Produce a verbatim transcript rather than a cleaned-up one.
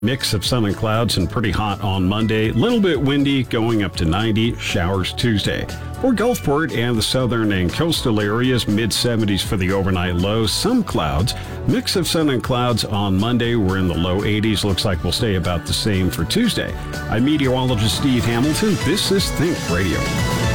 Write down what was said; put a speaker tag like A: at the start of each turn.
A: Mix of sun and clouds and pretty hot on Monday. Little bit windy, going up to ninety. Showers Tuesday. For Gulfport and the southern and coastal areas, mid seventies for the overnight low. Some clouds. Mix of sun and clouds on Monday. We're in the low eighties. Looks like we'll stay about the same for Tuesday. I'm meteorologist Steve Hamilton. This is Think Radio.